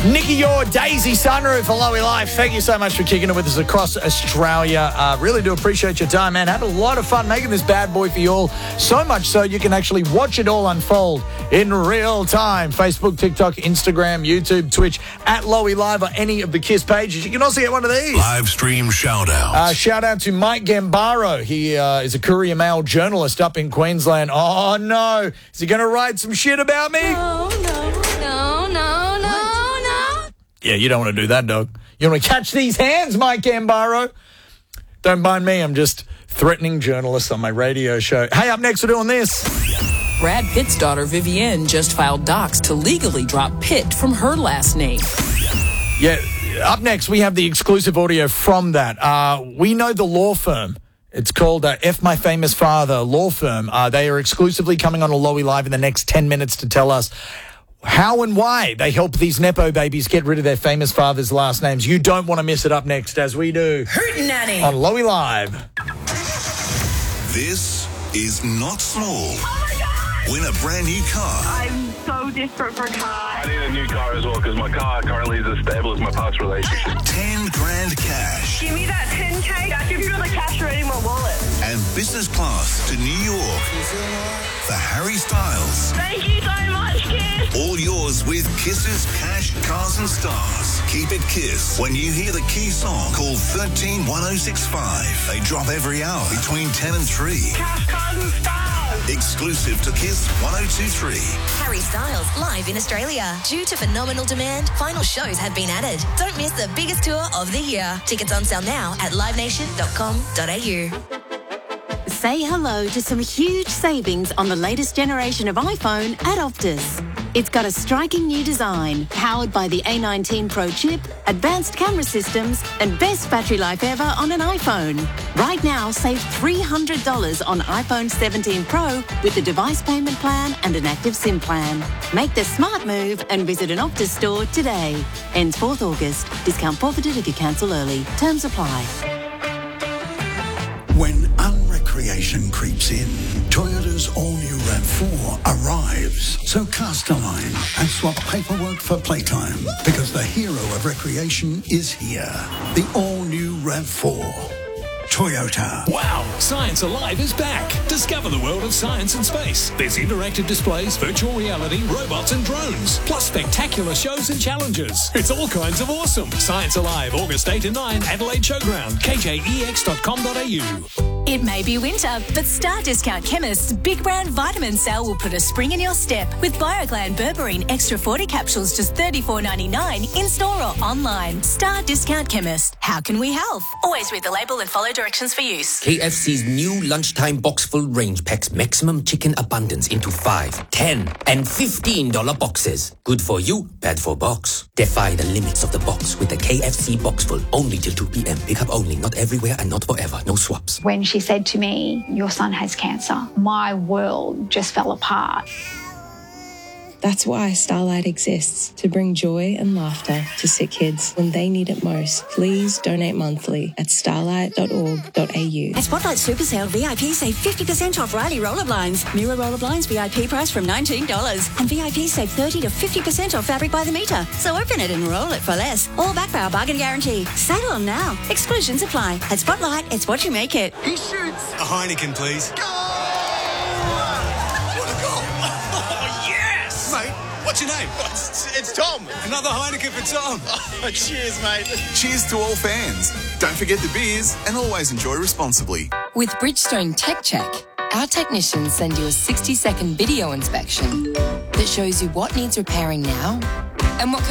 Nicky Your Daisy Sunroof for Lowy Life. Thank you so much for kicking it with us across Australia. Really do appreciate your time, man. Had a lot of fun making this bad boy for you all. So much so you can actually watch it all unfold in real time. Facebook, TikTok, Instagram, YouTube, Twitch, at Lowy Live or any of the KISS pages. You can also get one of these. Live stream shout-outs. Shout out to Mike Gambaro. He is a Courier Mail journalist up in Queensland. Oh, no. Is he going to write some shit about me? No. Yeah, you don't want to do that, dog. You want to catch these hands, Mike Gambaro? Don't mind me. I'm just threatening journalists on my radio show. Hey, up next, we're doing this. Brad Pitt's daughter, Vivienne, just filed docs to legally drop Pitt from her last name. Yeah, up next, we have the exclusive audio from that. We know the law firm. It's called F My Famous Father Law Firm. They are exclusively coming on a Lowy Live in the next 10 minutes to tell us how and why they help these Nepo babies get rid of their famous father's last names. You don't want to miss it. Up next, as we do Hootenanny on Lowy Live. This is not small. Oh my God! Win a brand new car. I'm so desperate for a car. I need a new car as well because my car currently is as stable as my past relationship. 10 grand cash. Give me that 10K. I can feel the cash already in my wallet. And business class to New York for Harry Styles. Thank you so much, Kiss. All yours with Kiss's Cash, Cars and Stars. Keep it Kiss. When you hear the key song, call 131065. They drop every hour between 10 and 3. Cash, cars and stars. Exclusive to Kiss 1023. Harry Styles live in Australia. Due to phenomenal demand, final shows have been added. Don't miss the biggest tour of the year. Tickets on sale now at livenation.com.au. Say hello to some huge savings on the latest generation of iPhone at Optus. It's got a striking new design, powered by the A19 Pro chip, advanced camera systems, and best battery life ever on an iPhone. Right now, save $300 on iPhone 17 Pro with the device payment plan and an active SIM plan. Make the smart move and visit an Optus store today. Ends 4th August. Discount forfeited if you cancel early. Terms apply. When unrecreation creeps in, Toyota's all-new RAV4 arrives. So cast a line and swap paperwork for playtime, because the hero of recreation is here. The all-new RAV4. Toyota. Wow, Science Alive is back. Discover the world of science and space. There's interactive displays, virtual reality, robots and drones, plus spectacular shows and challenges. It's all kinds of awesome. Science Alive, August 8 and 9, Adelaide Showground, kjex.com.au. It may be winter, but Star Discount Chemist's Big Brand Vitamin Sale will put a spring in your step with BioGland Berberine Extra 40 capsules just $34.99 in store or online. Star Discount Chemist. How can we help? Always read the label and follow directions for use. KFC's new lunchtime box full range packs maximum chicken abundance into 5, 10 and $15 boxes. Good for you, bad for box. Defy the limits of the box with the KFC box full. Only till 2 p.m. Pick up only, not everywhere and not forever. No swaps. When she said to me, "Your son has cancer," my world just fell apart. That's why Starlight exists, to bring joy and laughter to sick kids when they need it most. Please donate monthly at starlight.org.au. At Spotlight Super Sale, VIP save 50% off Riley roller blinds. Mirror roller blinds VIP price from $19. And VIP save 30 to 50% off fabric by the metre. So open it and roll it for less. All backed by our bargain guarantee. Sale on now. Exclusions apply. At Spotlight, it's what you make it. He shoots. A Heineken, please. What's your name? It's Tom. Another Heineken for Tom. Oh, cheers, mate. Cheers to all fans. Don't forget the beers and always enjoy responsibly. With Bridgestone Tech Check, our technicians send you a 60-second video inspection that shows you what needs repairing now and what